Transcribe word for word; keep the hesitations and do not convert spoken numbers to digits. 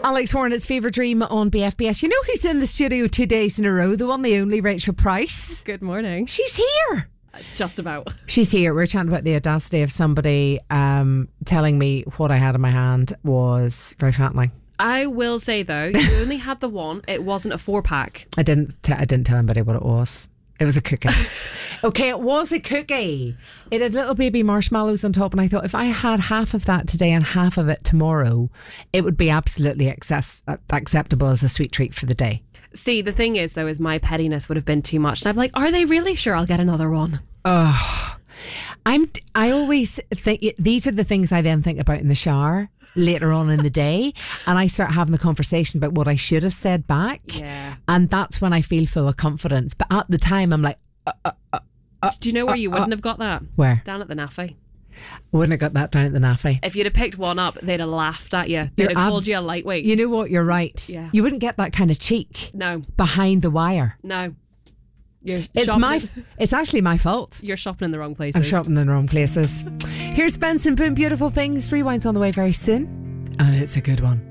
Alex Warren, it's Fever Dream on B F B S. You know who's in the studio two days in a row? The one, the only Rachel Price. Good morning. She's here. Just about. She's here. We're chatting about the audacity of somebody um, telling me what I had in my hand was very fattening. I will say though, you only had the one. It wasn't a four pack. I didn't. T- I didn't tell anybody what it was. It was a cookie. Okay, it was a cookie. It had little baby marshmallows on top, and I thought if I had half of that today and half of it tomorrow, it would be absolutely access- acceptable as a sweet treat for the day. See, the thing is though, is my pettiness would have been too much. And I'm like, are they really sure I'll get another one? Oh, I'm. I always think these are the things I then think about in the shower later on in the day, and I start having the conversation about what I should have said back. Yeah. And that's when I feel full of confidence. But at the time, I'm like, uh, uh, uh, uh, do you know where you uh, wouldn't uh, have got that? Where? Down at the naffy. I wouldn't have got that down at the naffy. If you'd have picked one up, they'd have laughed at you. They'd You're have ab- called you a lightweight. You know what? You're right. Yeah. You wouldn't get that kind of cheek No. behind the wire. No. You're It's shopping my. in- It's actually my fault. You're shopping in the wrong places. I'm shopping in the wrong places. Here's Benson Boone, Beautiful Things. Rewind's on the way very soon, and it's a good one.